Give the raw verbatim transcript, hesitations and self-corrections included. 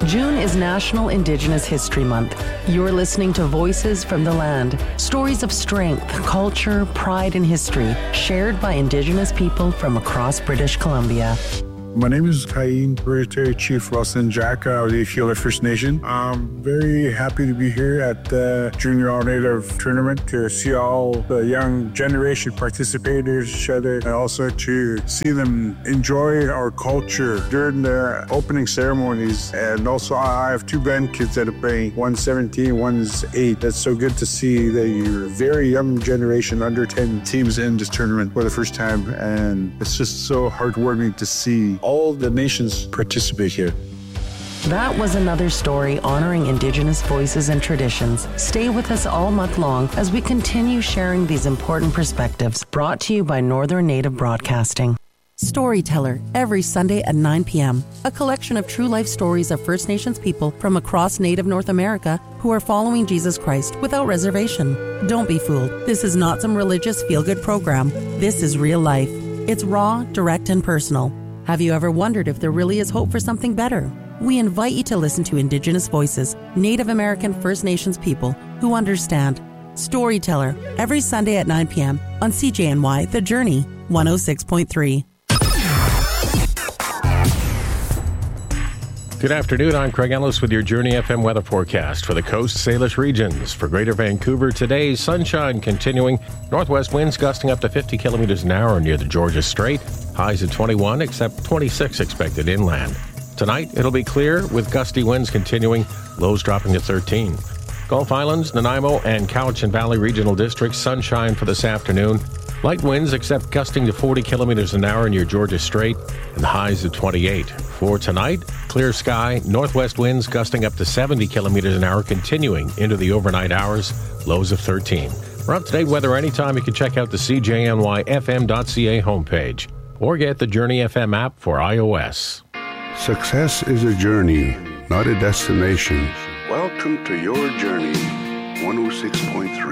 June is National Indigenous History Month. You're listening to Voices from the Land, stories of strength, culture, pride, and history shared by Indigenous people from across British Columbia. My name is Kayin, Hereditary Chief Wilson Jacka of the Aquila First Nation. I'm very happy to be here at the Junior All Native Tournament to see all the young generation participators each other, and also to see them enjoy our culture during the opening ceremonies. And also I have two grandkids that are playing, one's seventeen, one's eight. It's so good to see that you're a very young generation, under ten teams in this tournament for the first time. And it's just so heartwarming to see all the nations participate here. That was another story honoring Indigenous voices and traditions. Stay with us all month long as we continue sharing these important perspectives, brought to you by Northern Native Broadcasting. Storyteller, every Sunday at nine p.m. A collection of true life stories of First Nations people from across Native North America who are following Jesus Christ without reservation. Don't be fooled. This is not some religious feel-good program. This is real life. It's raw, direct, and personal. Have you ever wondered if there really is hope for something better? We invite you to listen to Indigenous voices, Native American First Nations people who understand. Storyteller, every Sunday at nine p.m. on C J N Y The Journey, one oh six point three. Good afternoon, I'm Craig Ellis with your Journey F M weather forecast for the Coast Salish regions. For Greater Vancouver today, sunshine continuing, northwest winds gusting up to fifty kilometers an hour near the Georgia Strait, highs at twenty-one, except twenty-six expected inland. Tonight, it'll be clear with gusty winds continuing, lows dropping to thirteen. Gulf Islands, Nanaimo, and Cowichan Valley regional districts, sunshine for this afternoon. Light winds except gusting to forty kilometers an hour near Georgia Strait, and highs at twenty-eight. For tonight, clear sky, northwest winds gusting up to seventy kilometers an hour, continuing into the overnight hours, lows of thirteen. For up-to-date weather anytime, you can check out the C J N Y F M dot C A homepage or get the Journey F M app for iOS. Success is a journey, not a destination. Welcome to your journey, one oh six point three.